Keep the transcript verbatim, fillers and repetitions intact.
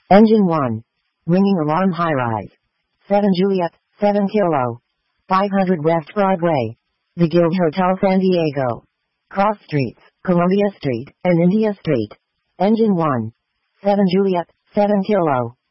Engine one. Ringing alarm high-rise. seven Juliet, seven Kilo. five hundred West Broadway. The Guild Hotel San Diego. Cross Streets, Columbia Street, and India Street. Engine one. seven Juliet, seven Kilo.